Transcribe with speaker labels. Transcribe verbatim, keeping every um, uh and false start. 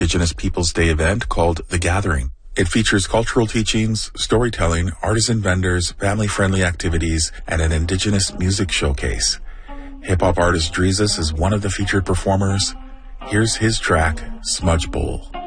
Speaker 1: Indigenous Peoples Day event called The Gathering. It features cultural teachings, storytelling, artisan vendors, family-friendly activities, and an Indigenous music showcase. Hip-hop artist Dreezus is one of the featured performers. Here's his track, Smudge Bowl.